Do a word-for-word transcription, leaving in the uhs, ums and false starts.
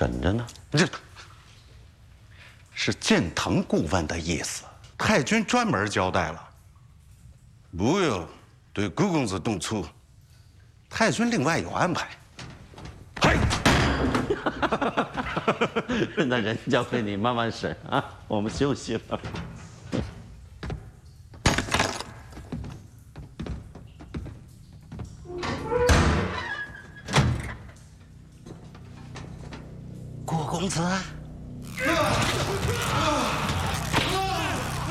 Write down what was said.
审着呢。 这是建腾顾问的意思。太君专门交代了，不要对顾公子动粗。太君另外有安排。嘿， 那人交给你慢慢审啊，我们休息了。 顾公子，